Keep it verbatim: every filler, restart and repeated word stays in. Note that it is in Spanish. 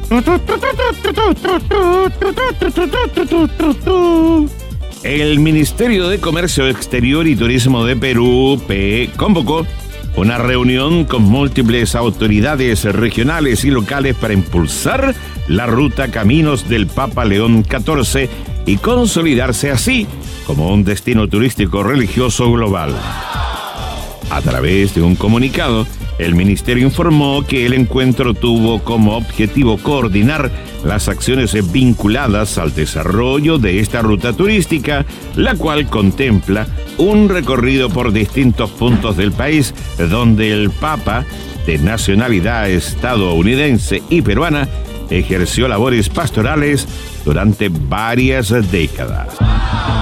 El Ministerio de Comercio Exterior y Turismo de Perú, P E, convocó una reunión con múltiples autoridades regionales y locales para impulsar la ruta Caminos del Papa León catorce y consolidarse así como un destino turístico religioso global. A través de un comunicado, el ministerio informó que el encuentro tuvo como objetivo coordinar las acciones vinculadas al desarrollo de esta ruta turística, la cual contempla un recorrido por distintos puntos del país donde el Papa, de nacionalidad estadounidense y peruana, ejerció labores pastorales durante varias décadas.